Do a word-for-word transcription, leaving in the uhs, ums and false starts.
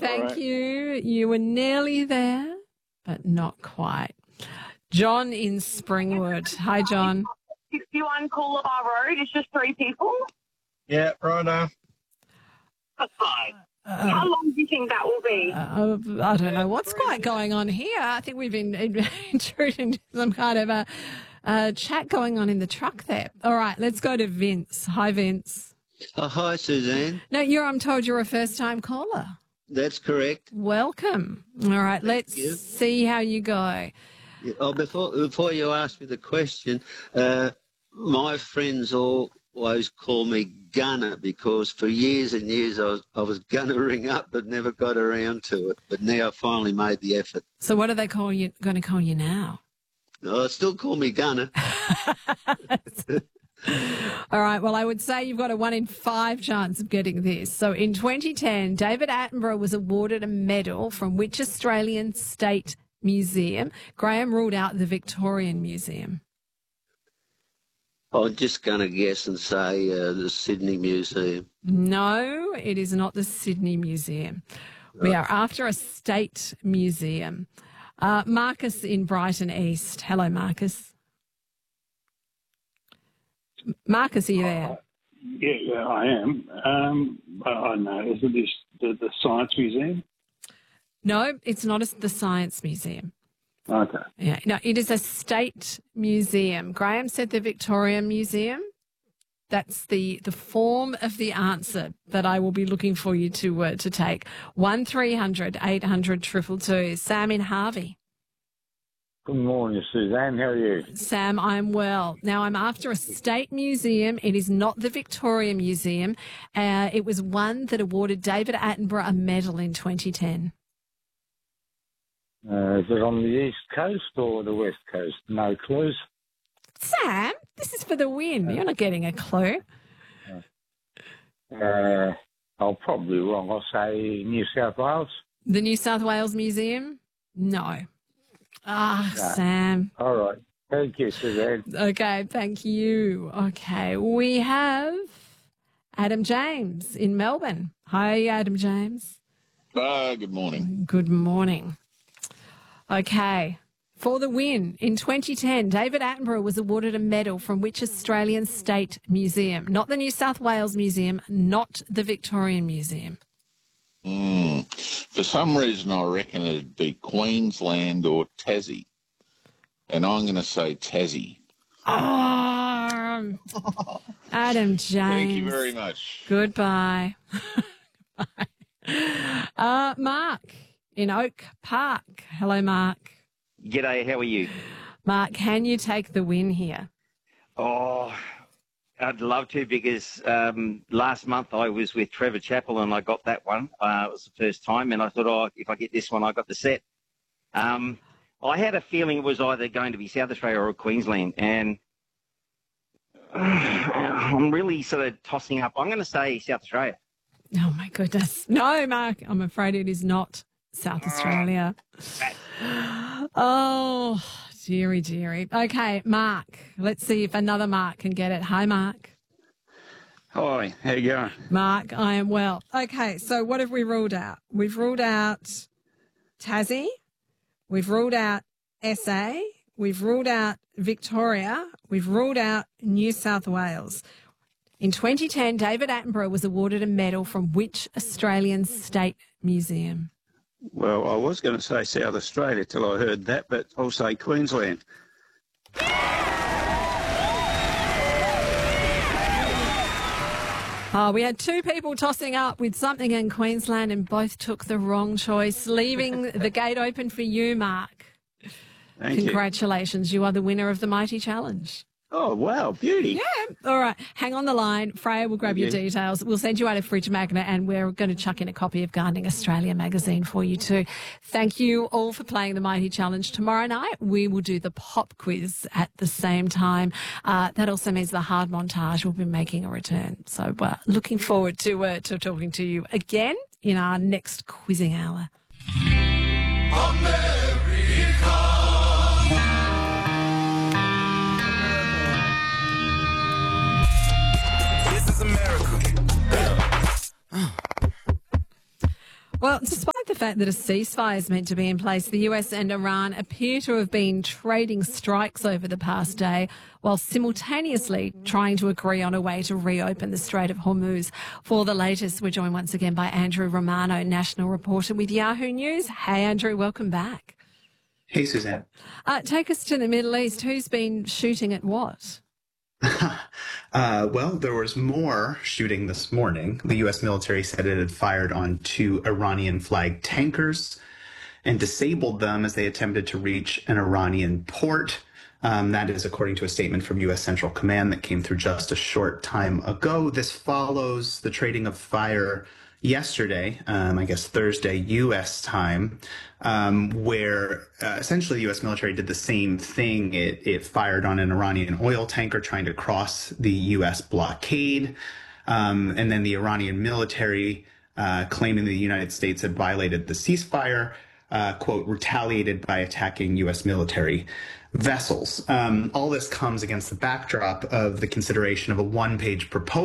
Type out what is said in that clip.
thank right. you. You were nearly there, but not quite. John in Springwood. Hi, John. sixty-one Coolabah Road. It's just three people. Yeah, righto. That's fine. How long do you think that will be? Uh, I don't know what's quite going on here. I think we've been intruded into some kind of a, a chat going on in the truck there. All right, let's go to Vince. Hi, Vince. Oh, hi, Suzanne. No, you're, I'm told you're a first-time caller. That's correct. Welcome. All right, let's you. see how you go. Yeah, oh, before before you ask me the question, uh, my friends all always call me Gunner because for years and years I was, I was going to ring up but never got around to it. But now I finally made the effort. So what are they call you? Going to call you now? Oh, still call me Gunner. All right. Well, I would say you've got a one in five chance of getting this. So in twenty ten, David Attenborough was awarded a medal from which Australian state museum? Graham ruled out the Victorian Museum. I'm just going to guess and say uh, the Sydney Museum. No, it is not the Sydney Museum. We are after a state museum. Uh, Marcus in Brighton East. Hello, Marcus. Marcus, are you there? Uh, yeah, yeah, I am. Um, I, I know. Is it this, the, the Science Museum? No, it's not a, the Science Museum. Okay. Yeah, no, it is a state museum. Graham said the Victoria Museum. That's the the form of the answer that I will be looking for you to uh, to take. One three hundred eight hundred triple two. Sam in Harvey. Good morning, Suzanne. How are you? Sam, I'm well. Now, I'm after a state museum. It is not the Victoria Museum. Uh, it was one that awarded David Attenborough a medal in twenty ten. Uh, is it on the East Coast or the West Coast? No clues. Sam, this is for the win. You're not getting a clue. Uh, I'm probably wrong. I'll say New South Wales. The New South Wales Museum? No. Ah, No. Sam. All right. Thank you, Suzanne. Okay, thank you. Okay, we have Adam James in Melbourne. Hi, Adam James. Uh, good morning. Good morning. Okay, for the win, in twenty ten, David Attenborough was awarded a medal from which Australian state museum? Not the New South Wales Museum, not the Victorian Museum. Mm. For some reason, I reckon it'd be Queensland or Tassie. And I'm going to say Tassie. Oh, Adam James. Thank you very much. Goodbye. Goodbye. Uh, Mark in Oak Park. Hello, Mark. G'day, how are you? Mark, can you take the win here? Oh, I'd love to because um, last month I was with Trevor Chappell and I got that one. Uh, it was the first time and I thought, oh, if I get this one, I got the set. Um, I had a feeling it was either going to be South Australia or Queensland and uh, I'm really sort of tossing up. I'm going to say South Australia. Oh, my goodness. No, Mark, I'm afraid it is not South Australia. Oh, dearie, dearie. Okay, Mark, let's see if another Mark can get it. Hi, Mark. Hi, how you going? Mark, I am well. Okay, so what have we ruled out? We've ruled out Tassie. We've ruled out S A. We've ruled out Victoria. We've ruled out New South Wales. In twenty ten, David Attenborough was awarded a medal from which Australian state museum? Well, I was going to say South Australia till I heard that, but I'll say Queensland. Oh, we had two people tossing up with something in Queensland and both took the wrong choice, leaving the gate open for you, Mark. Thank Congratulations. You. you are the winner of the Mighty Challenge. Oh, wow, beauty. Yeah. All right. Hang on the line. Freya will grab Okay. your details. We'll send you out a fridge magnet and we're going to chuck in a copy of Gardening Australia magazine for you too. Thank you all for playing the Mighty Challenge. Tomorrow night we will do the pop quiz at the same time. Uh, that also means the hard montage will be making a return. So uh, looking forward to, uh, to talking to you again in our next quizzing hour. Well, despite the fact that a ceasefire is meant to be in place, the U S and Iran appear to have been trading strikes over the past day, while simultaneously trying to agree on a way to reopen the Strait of Hormuz. For the latest, we're joined once again by Andrew Romano, national reporter with Yahoo News. Hey, Andrew, welcome back. Hey, Suzanne. Uh, take us to the Middle East. Who's been shooting at what? uh, well, there was more shooting this morning. The U S military said it had fired on two Iranian-flagged tankers and disabled them as they attempted to reach an Iranian port. Um, that is according to a statement from U S Central Command that came through just a short time ago. This follows the trading of fire yesterday, um, I guess Thursday U S time, um, where uh, essentially the U S military did the same thing. It, it fired on an Iranian oil tanker trying to cross the U S blockade. Um, and then the Iranian military, uh, claiming the United States had violated the ceasefire, uh, quote, retaliated by attacking U S military vessels. Um, all this comes against the backdrop of the consideration of a one-page proposal